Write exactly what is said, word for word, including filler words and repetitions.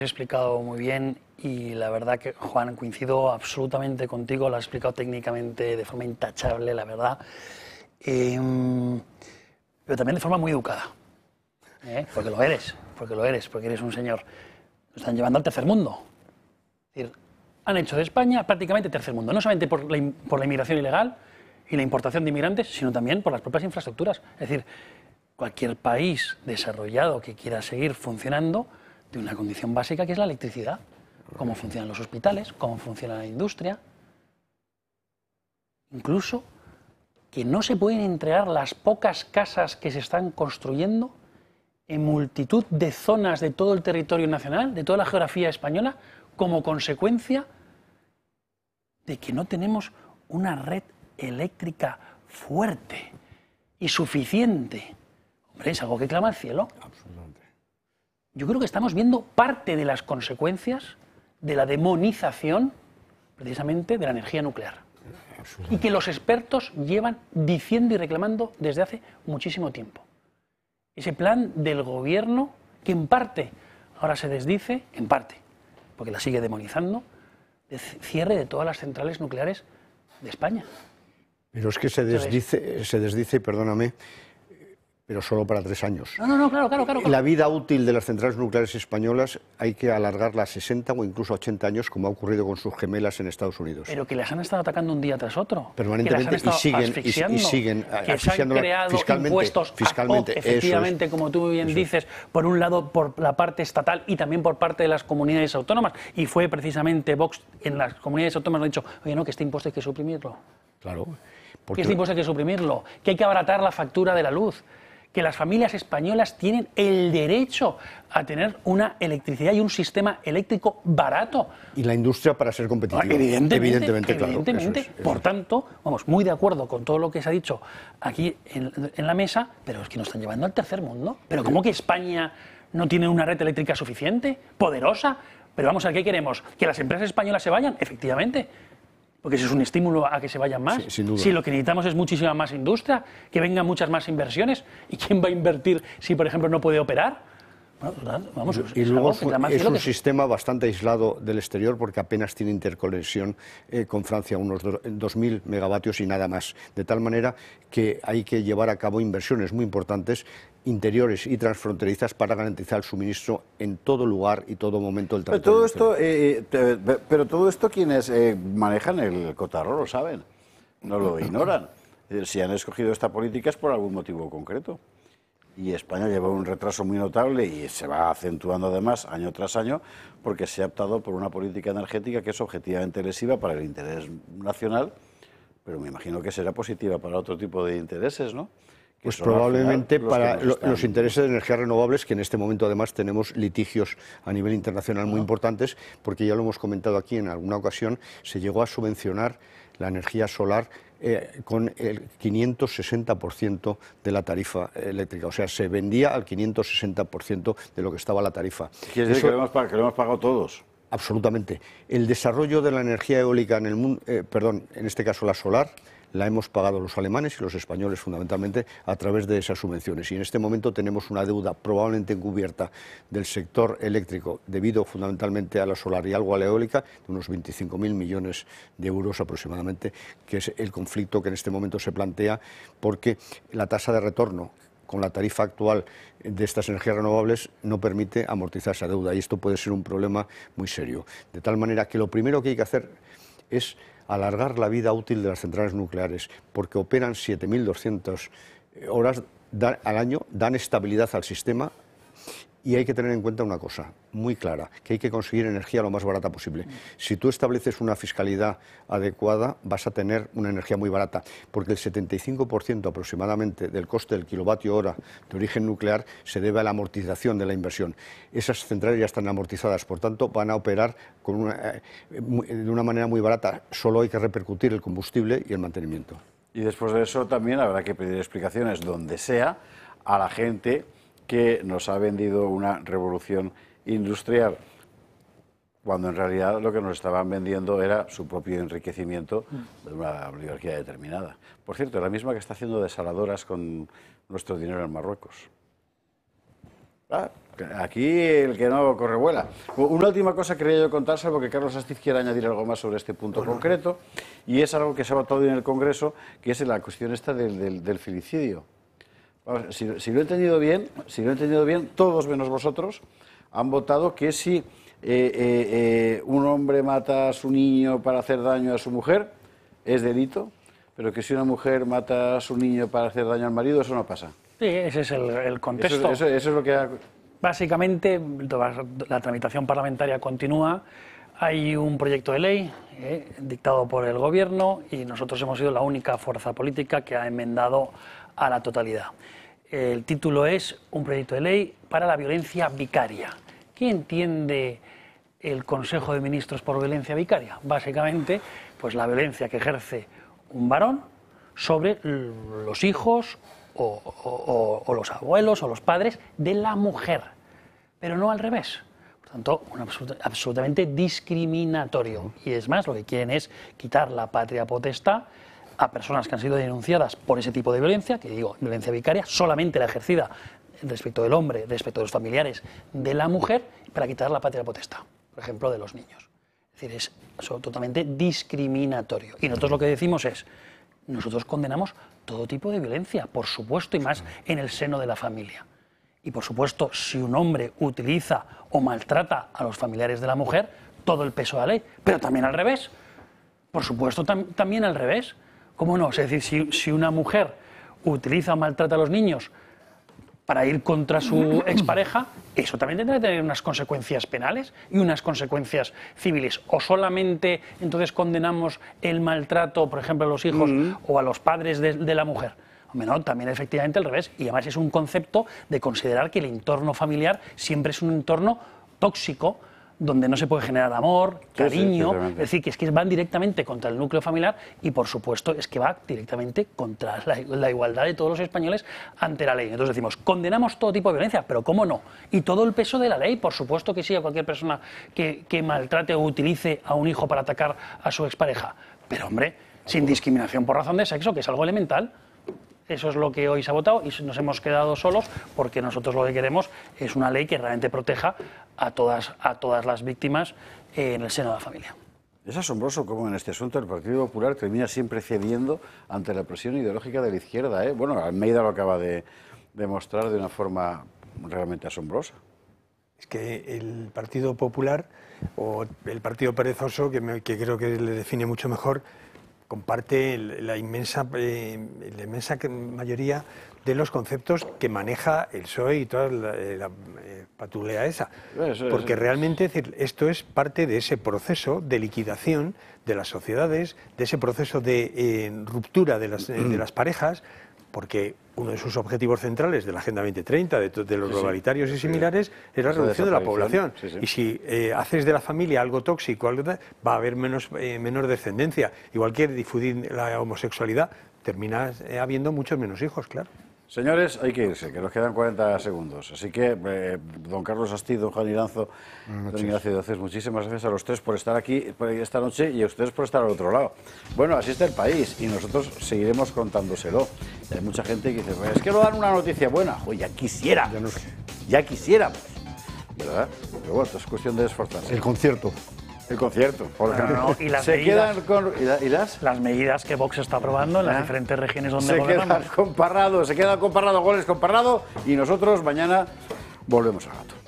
He explicado muy bien y la verdad que, Juan, coincido absolutamente contigo, lo has explicado técnicamente de forma intachable, la verdad, eh, pero también de forma muy educada, ¿eh? porque lo eres, porque lo eres, porque eres un señor. Nos están llevando al tercer mundo. Es decir, han hecho de España prácticamente tercer mundo, no solamente por la, por la inmigración ilegal y la importación de inmigrantes, sino también por las propias infraestructuras. Es decir, cualquier país desarrollado que quiera seguir funcionando de una condición básica que es la electricidad, cómo funcionan los hospitales, cómo funciona la industria, incluso que no se pueden entregar las pocas casas que se están construyendo en multitud de zonas de todo el territorio nacional, de toda la geografía española, como consecuencia de que no tenemos una red eléctrica fuerte y suficiente. Hombre, es algo que clama al cielo. Absolutamente. Yo creo que estamos viendo parte de las consecuencias de la demonización, precisamente, de la energía nuclear. Y que los expertos llevan diciendo y reclamando desde hace muchísimo tiempo. Ese plan del gobierno, que en parte ahora se desdice, en parte, porque la sigue demonizando, de cierre de todas las centrales nucleares de España. Pero es que se desdice, se desdice, perdóname, pero solo para tres años. No, no, no, claro, claro, claro. La vida útil de las centrales nucleares españolas hay que alargarla a sesenta o incluso a ochenta años, como ha ocurrido con sus gemelas en Estados Unidos. Pero que las han estado atacando un día tras otro. Permanentemente, que las han y siguen, asfixiando, y, y siguen que se han creado fiscalmente, impuestos fiscalmente, ad hoc, efectivamente, es, como tú muy bien eso. dices, por un lado por la parte estatal y también por parte de las comunidades autónomas. Y fue precisamente Vox en las comunidades autónomas que ha dicho, oye, no, que este impuesto hay que suprimirlo. Claro. Porque... Que este impuesto hay que suprimirlo, que hay que abaratar la factura de la luz, que las familias españolas tienen el derecho a tener una electricidad y un sistema eléctrico barato. Y la industria para ser competitiva. Evidentemente, evidentemente, claro. Evidentemente. Eso es, eso Por es. tanto, vamos, muy de acuerdo con todo lo que se ha dicho aquí en, en la mesa, pero es que nos están llevando al tercer mundo. ¿Pero cómo que España no tiene una red eléctrica suficiente, poderosa? Pero vamos, ¿a qué queremos? ¿Que las empresas españolas se vayan? Efectivamente. Porque eso es un estímulo a que se vayan más. Sí, sin duda. Si lo que necesitamos es muchísima más industria, que vengan muchas más inversiones. ¿Y quién va a invertir si, por ejemplo, no puede operar? Bueno, vamos, y es luego algo, es un que... sistema bastante aislado del exterior porque apenas tiene interconexión eh, con Francia, unos dos mil megavatios y nada más. De tal manera que hay que llevar a cabo inversiones muy importantes, interiores y transfronterizas, para garantizar el suministro en todo lugar y todo momento del territorio. Pero todo esto, eh, te, pero todo esto quienes eh, manejan el cotarro lo saben, no lo ignoran. Es decir, si han escogido esta política es por algún motivo concreto. Y España lleva un retraso muy notable y se va acentuando además año tras año porque se ha optado por una política energética que es objetivamente lesiva para el interés nacional, pero me imagino que será positiva para otro tipo de intereses, ¿no? Que pues probablemente los para lo, están... los intereses de energías renovables, que en este momento además tenemos litigios a nivel internacional muy importantes, porque ya lo hemos comentado aquí en alguna ocasión, se llegó a subvencionar la energía solar eh, con el quinientos sesenta por ciento de la tarifa eléctrica, o sea, se vendía al quinientos sesenta por ciento de lo que estaba la tarifa. ¿Quiere decir que lo hemos pagado, que lo hemos pagado todos? Absolutamente. El desarrollo de la energía eólica en el mundo, eh, perdón, en este caso la solar, la hemos pagado los alemanes y los españoles fundamentalmente a través de esas subvenciones. Y en este momento tenemos una deuda probablemente encubierta del sector eléctrico debido fundamentalmente a la solar y algo a la eólica de unos veinticinco mil millones de euros aproximadamente, que es el conflicto que en este momento se plantea porque la tasa de retorno con la tarifa actual de estas energías renovables no permite amortizar esa deuda y esto puede ser un problema muy serio. De tal manera que lo primero que hay que hacer es alargar la vida útil de las centrales nucleares, porque operan siete mil doscientas horas al año, dan estabilidad al sistema y hay que tener en cuenta una cosa muy clara, que hay que conseguir energía lo más barata posible. Si tú estableces una fiscalidad adecuada, vas a tener una energía muy barata, porque el setenta y cinco por ciento aproximadamente del coste del kilovatio hora de origen nuclear se debe a la amortización de la inversión. Esas centrales ya están amortizadas, por tanto van a operar con una, eh, de una manera muy barata. Solo hay que repercutir el combustible y el mantenimiento. Y después de eso también habrá que pedir explicaciones donde sea a la gente que nos ha vendido una revolución industrial, cuando en realidad lo que nos estaban vendiendo era su propio enriquecimiento de una oligarquía determinada. Por cierto, la misma que está haciendo desaladoras con nuestro dinero en Marruecos. Ah, aquí el que no corre vuela. Una última cosa quería yo contar, salvo que Carlos Astiz quiera añadir algo más sobre este punto bueno. concreto, y es algo que se ha votado en el Congreso, que es la cuestión esta del, del, del filicidio. Vamos, si, si lo he entendido bien, si lo he entendido bien, todos menos vosotros han votado que si eh, eh, eh, un hombre mata a su niño para hacer daño a su mujer, es delito, pero que si una mujer mata a su niño para hacer daño al marido, eso no pasa. Sí, ese es el, el contexto. Eso, eso, eso es lo que ha... Básicamente, la tramitación parlamentaria continúa. Hay un proyecto de ley eh, dictado por el Gobierno y nosotros hemos sido la única fuerza política que ha enmendado a la totalidad. El título es un proyecto de ley para la violencia vicaria. ¿Qué entiende el Consejo de Ministros por violencia vicaria? Básicamente, pues la violencia que ejerce un varón sobre los hijos o, o, o los abuelos o los padres de la mujer, pero no al revés. Por tanto, un absolut, absolutamente discriminatorio. Y es más, lo que quieren es quitar la patria potestad a personas que han sido denunciadas por ese tipo de violencia, que digo, violencia vicaria, solamente la ejercida respecto del hombre, respecto de los familiares de la mujer, para quitar la patria potestad, por ejemplo, de los niños. Es decir, es totalmente discriminatorio. Y nosotros lo que decimos es, nosotros condenamos todo tipo de violencia, por supuesto, y más en el seno de la familia. Y por supuesto, si un hombre utiliza o maltrata a los familiares de la mujer, todo el peso de la ley, pero también al revés. Por supuesto, tam también al revés. ¿Cómo no? Es decir, si, si una mujer utiliza o maltrata a los niños para ir contra su expareja, eso también tendrá que tener unas consecuencias penales y unas consecuencias civiles. O solamente entonces condenamos el maltrato, por ejemplo, a los hijos uh-huh. o a los padres de, de la mujer. Hombre, no, también efectivamente al revés. Y además es un concepto de considerar que el entorno familiar siempre es un entorno tóxico, donde no se puede generar amor, cariño, sí, sí, es decir, que es que van directamente contra el núcleo familiar y, por supuesto, es que va directamente contra la, la igualdad de todos los españoles ante la ley. Entonces decimos, condenamos todo tipo de violencia, pero ¿cómo no? Y todo el peso de la ley, por supuesto que sí, a cualquier persona que, que maltrate o utilice a un hijo para atacar a su expareja. Pero, hombre, sin discriminación por razón de sexo, que es algo elemental. Eso es lo que hoy se ha votado y nos hemos quedado solos porque nosotros lo que queremos es una ley que realmente proteja a todas, a todas las víctimas en el seno de la familia. Es asombroso cómo en este asunto el Partido Popular termina siempre cediendo ante la presión ideológica de la izquierda, ¿eh? Bueno, Almeida lo acaba de demostrar de una forma realmente asombrosa. Es que el Partido Popular, o el Partido Perezoso, que, me, que creo que le define mucho mejor, comparte la inmensa, eh, la inmensa mayoría de los conceptos que maneja el P S O E y toda la, la eh, patulea esa. Eso, Porque eso. realmente es decir, esto es parte de ese proceso de liquidación de las sociedades, de ese proceso de eh, ruptura de las, de las parejas, porque uno de sus objetivos centrales de la Agenda veinte treinta, de, de los sí, globalitarios sí, y similares, sí. es la reducción de la población. Sí, sí. Y si eh, haces de la familia algo tóxico, algo, va a haber menos, eh, menor descendencia. Igual que difundir la homosexualidad, termina eh, habiendo muchos menos hijos, claro. Señores, hay que irse, que nos quedan cuarenta segundos. Así que, eh, don Carlos Astiz, don Juan Iranzo, don Ignacio Doces, muchísimas gracias a los tres por estar aquí esta noche y a ustedes por estar al otro lado. Bueno, así está el país y nosotros seguiremos contándoselo. Hay mucha gente que dice, pues es que no dan una noticia buena. Joder, ya quisiera, ya, nos... ya quisiéramos, ¿verdad? Pero bueno, esto es cuestión de esforzarse. El concierto. El concierto, por ejemplo. No, no, y las se medidas, quedan con, ¿y, la, ¿y las? Las medidas que Vox está aprobando en las ¿Ah? diferentes regiones donde se gobernamos. Se quedan con Parrado, se quedan con Parrado, goles con Parrado, y nosotros mañana volvemos al gato.